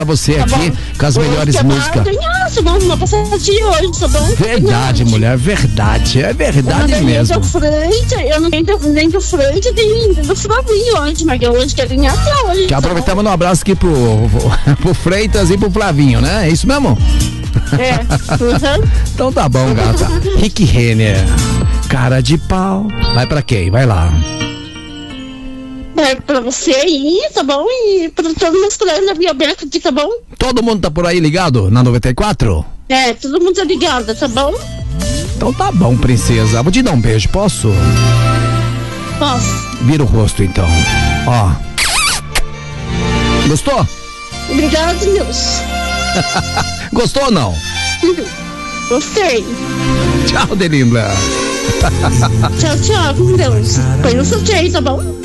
você tá aqui bom? com as melhores músicas. Vamos uma passadinha hoje, tá bom? Verdade, mulher, verdade. É verdade mesmo. Eu não tenho nem do Freite, nem do Flavinho hoje, mas eu hoje quero ganhar até hoje. Que aproveitamos um abraço aqui pro Freitas e pro Flavinho, né? É isso mesmo? Então tá bom, gata. Rick Renner, cara de pau. Vai pra quem? Vai lá. É pra você aí, tá bom? E pra todos os meus colegas da Via Beca aqui, tá bom? Todo mundo tá por aí ligado na 94? Todo mundo tá ligado, tá bom? Então tá bom, princesa. Vou te dar um beijo, posso? Posso. Vira o rosto então. Ó. Gostou? Obrigada, Deus. Gostou ou não? Gostei. Tchau, Delinda. Tchau, com Deus. Põe no sorteio, tá bom?